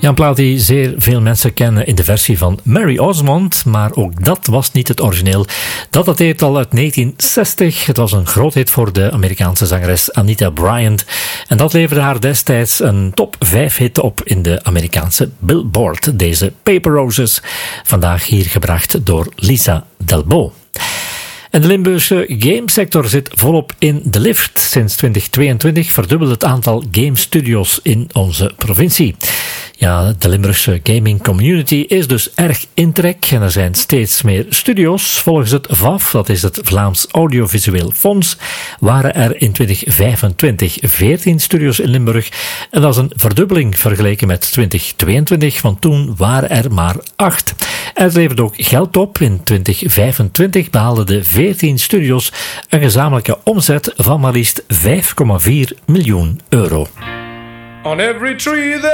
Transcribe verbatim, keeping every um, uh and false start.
Ja, een plaat die zeer veel mensen kennen in de versie van Mary Osmond, maar ook dat was niet het origineel. Dat dateert al uit negentien zestig. Het was een groot hit voor de Amerikaanse zangeres Anita Bryant. En dat leverde haar destijds een top vijf hit op in de Amerikaanse Billboard. Deze Paper Roses, vandaag hier gebracht door Lisa Delbo. En de Limburgse gamesector zit volop in de lift. Sinds twintig tweeëntwintig verdubbelt het aantal game studios in onze provincie. Ja, de Limburgse gaming community is dus erg in trek en er zijn steeds meer studio's. Volgens het V A F, dat is het Vlaams Audiovisueel Fonds, waren er in twintig vijfentwintig veertien studio's in Limburg. En dat is een verdubbeling vergeleken met twintig tweeëntwintig, want toen waren er maar acht. En het levert ook geld op. In twintig vijfentwintig behaalden de veertien studio's een gezamenlijke omzet van maar liefst vijf komma vier miljoen euro. On every tree